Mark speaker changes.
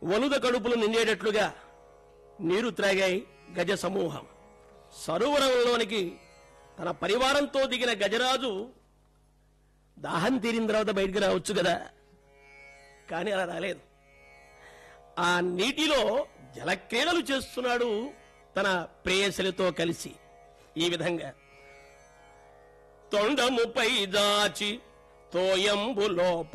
Speaker 1: వలుద కడుపులు నిండేటట్లుగా నీరు త్రాగాయి గజ సమూహం. సరోవరంలోనికి తన పరివారంతో దిగిన గజరాజు దాహం తీరిన తర్వాత బయటికి రావచ్చు కదా, కానీ అలా రాలేదు. ఆ నీటిలో జలక్రీడలు చేస్తున్నాడు తన ప్రేయసులతో కలిసి. ఈ విధంగా తొండముపై దాచి తోయంబులో